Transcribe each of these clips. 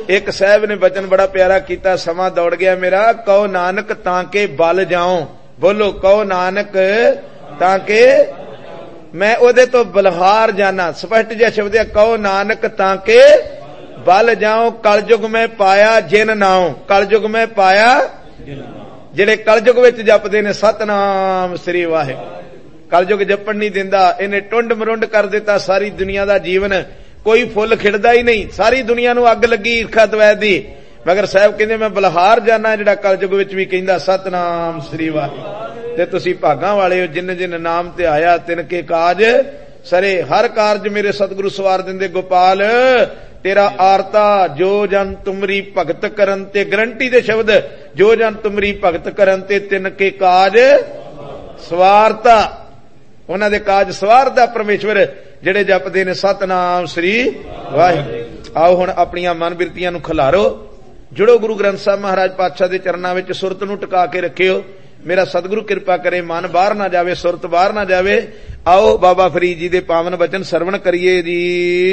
एक साहब ने बचन बड़ा प्यारा किया, समा दौड़ गया मेरा। कहो नानक ताके बल जाऊं, बोलो कहो नानक ताके मैं ओदे तो बलहार जाना। स्पष्ट जिहा शब्द है, कहो नानक ताके बल जाऊं, कलयुग में पाया जिन नाऊं। कलयुग में पाया, जेड़े कलयुग विच जपदे ने सतनाम श्री वाहिगुरू। कलयुग जपण नहीं दिंदा, इन्हें टुंड मरुंड कर दिता सारी दुनिया दा जीवन। कोई फुल खिड़दा ही नहीं, सारी दुनिया नूं अग लगी ईर्खा द्वैत दी। मगर साहब कहंदे मैं बलहार जाना, जिहड़ा कलयुग विच भी कहंदा सतनाम श्री वाहिगुरू। ते तुसीं भागां वाले हो, जिन जिन नाम ते आया तिनके काज सरे। हर कारज मेरे सतगुरु सवार दिंदे गोपाल तेरा आरता। जो जन तुमरी भगत करन ते, गारंटी दे शब्द, जो जन तुमरी भगत करन ते तिनके काज सवारता। उन्हां दे काज सवारदा परमेश्वर जेड़े जपदे ने सतनाम श्री वाहिगुरू। आओ हुण अपणियां मन बिरतियां नूं खिलारो, जुड़ो गुरु ग्रंथ साहिब महाराज पातशाह दे चरनां विच, सुरत नूं टका के रखियो। मेरा सतगुरु कृपा करे, मन बाहर ना जावे, सुरत बाहर ना जावे। आओ बाबा फरीद जी दे पावन वचन सरवण करिए जी।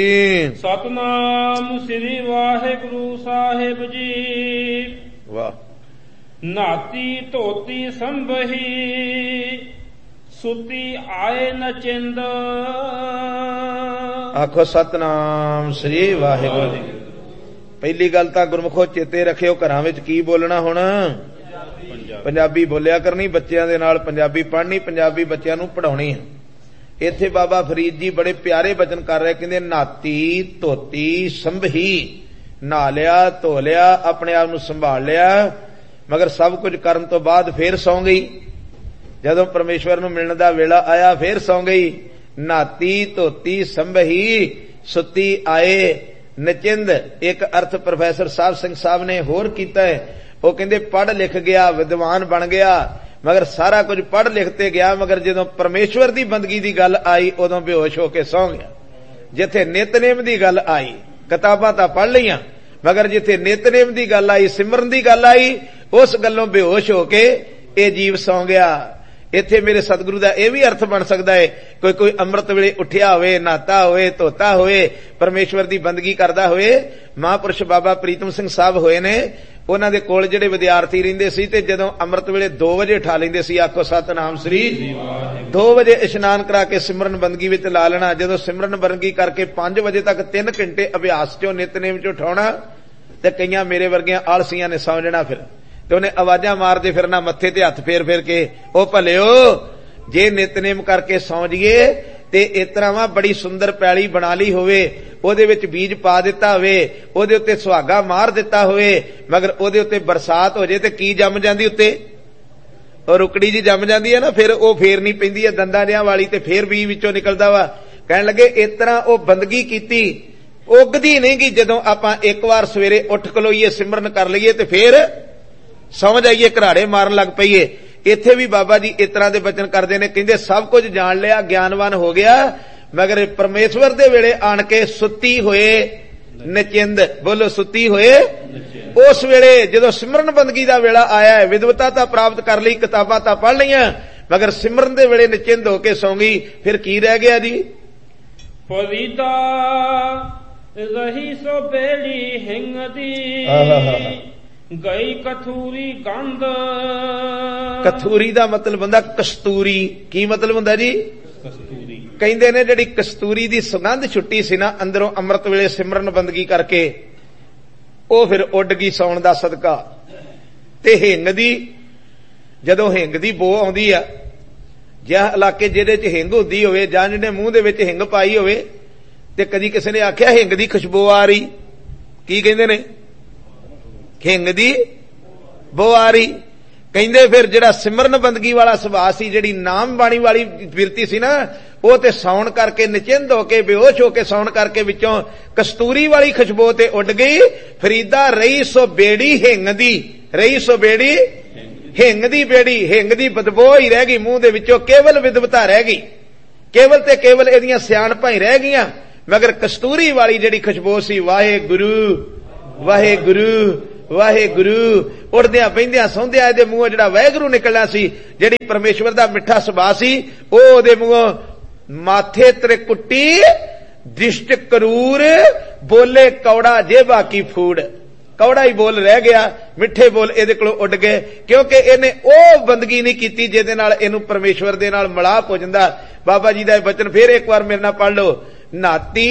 सतनाम श्री वाहिगुरू साहिब जी। वाह। नाती धोती संभही सुती आए नचिंद। आखो सतनाम श्री वाहिगुरू जी। पहली गल तां गुरमुखो चेते रखियो, घरां विच की बोलना हुण पंजाबी बोलिया करनी, बच्चों दे नाल पंजाबी पढ़नी, पंजाबी बच्चों नूं पढ़ाउणी है। इत्थे बाबा फरीद जी बड़े प्यारे वचन कर रहे, कहंदे नाती धोती संभही, नहा लिया धो लिया, अपने आप नूं संभाल लिया, मगर सब कुछ करन तो बाद फिर सौ गई। जदों परमेश्वर नूं मिलण दा वेला आया फिर सौ गई। नाती धोती संभही सुती आए नचिंद। एक अर्थ प्रोफैसर साहब सिंह साहब ने होर कीता है, वो कहंदे पढ़ लिख गया, विद्वान बन गया, मगर सारा कुछ पढ़ लिखते गया, मगर जदों परमेश्वर दी बंदगी दी गल आई उदों बेहोश होके सौ गया। जिथे नितनेम दी गल आई, किताबां तां पढ़ लईआं, मगर जिथे नितनेम दी गल आई, सिमरन दी गल आई, उस गल्लों बेहोश होके ये जीव सौ गया। इत्थे मेरे सतगुरु दा यह भी अर्थ बन सकता है, कोई कोई अमृत वेले उठिया होए, नहाता होए, धोता होए, परमेश्वर दी बंदगी करदा होए। महापुरुष बाबा प्रीतम सिंह साहब होए ने, उन्हां दे कोल जिहड़े विद्यार्थी रहिंदे सी ते जदों अमृत वेले 2 वजे उठा लैंदे सी। आखो सतनाम श्री। 2 वजे इशनान करा के सिमरन बंदगी विच ला लेना। जदों सिमरन बंदगी करके 5 वजे तक 3 घंटे अभ्यास चों नितनेम चों उठाउणा, ते कईयां मेरे वर्गियां आलसियां ने सौ जाना। फिर ते उन्हें आवाजां मारदे फिरना, मत्थे ते हथ फेर फेर के, ओ भलिओ जे नितनेम करके सौ जाइए ते इस तरह वा बड़ी सुंदर पैली बना ली होवे, ओदे विच बीज पा दिता होवे, ओदे उत्ते सुहागा मार दिता होवे, मगर ओदे उत्ते बरसात हो जाए ते की जम जांदी उत्ते, और रुकड़ी जी जम जांदी है ना, फिर ओ फेर नहीं पैंदी है दंदां जिहां वाली, ते फिर बीज विचों निकलदा वा। कहण लगे इस तरह ओ बंदगी कीती, उगदी नहीं गी। जदों आपां एक बार सवेरे उठ खलोईए, सिमरन कर लईए ते फिर सौ जाइए, घराड़े मारन लग पईए। इत्थे भी बाबा जी इस तरह के वचन करते हैं, कहते सब कुछ जान लिया, ज्ञानवान हो गया, मगर परमेश्वर दे वेले आण के सुती होए नचिंद। बोलो सुती होए। उस वेले जदों सिमरन बंदगी दा वेला आया है, विद्वता तां प्राप्त कर ली, किताबां तां पढ़ लईआं, मगर सिमरन दे वेले नचिंद होके सौ गई। फिर की रह गया जी? फरीदा रही सो बेड़ी हिंगदी गई कथूरी गंध। कथूरी दा मतलब हुंदा कस्तूरी। की मतलब हुंदा जी? कस्तूरी। कहंदे ने जिहड़ी कस्तूरी दी सुगंध छुट्टी सी ना अंदरों अमृत वेले सिमरन बंदगी करके, ओ फिर उड गई सौण दा सदका। ते हिंग दी, जदों हिंग दी बो आउंदी आ, जिह इलाके जिहदे च हिंग हुंदी होवे जां जिहने मूंह दे विच हिंग पाई होवे, ते कदी किसी ने आख्या हिंग दी खुशबू आ रही, की कहंदे ने? हिंग दी बो आ रही। कहंदे फिर जिहड़ा सिमरन बंदगी वाला सुभाਅ सी, जिहड़ी नाम बाणी वाली बिरती सी ना, वो ते सौण करके निचिंद होके बेहोश होके सौण करके विचों कस्तूरी वाली खुशबू ते उड गई। फरीदा रही सो बेड़ी हिंग दी, रही सो बेड़ी हिंग दी बेड़ी, हिंग दी बदबू ही रह गई मूंह दे विचों, केवल विद्वता रह गई, केवल ते केवल इहदियां सियाणपां ही रह गईयां, मगर कस्तूरी वाली जिहड़ी खुशबू सी, वाहे गुरु वाहे गुरु वाहे गुरु, उड़दियां बहिंदियां सौंदियां इहदे मूंहों जिहड़ा वाहिगुरू निकलना सी, जिहड़ी परमेश्वर दा मिठा सुभाਅ सी, ओ ओहदे मूंहों माथे त्रिकुटी दृष्ट करूर बोले कौड़ा जेबा की फूड़। कौड़ा ही बोल रह गया, मिठे बोल इहदे कोलों उड गए, क्योंकि इहने ओह बंदगी नहीं कीती जिहदे नाल इहनूं परमेश्वर दे नाल मिलाप हो जांदा। बाबा जी दा वचन फिर एक बार मेरे नाल पढ़ लो, नाती